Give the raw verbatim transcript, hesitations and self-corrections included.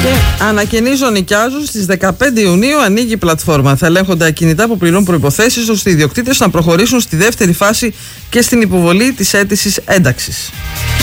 Και ανακαινίζουν νοικιάζουν στις δεκαπέντε Ιουνίου ανοίγει η πλατφόρμα. Θα ελέγχονται ακινητά που πληρούν προϋποθέσεις ώστε οι ιδιοκτήτες να προχωρήσουν στη δεύτερη φάση και στην υποβολή της αίτησης ένταξης.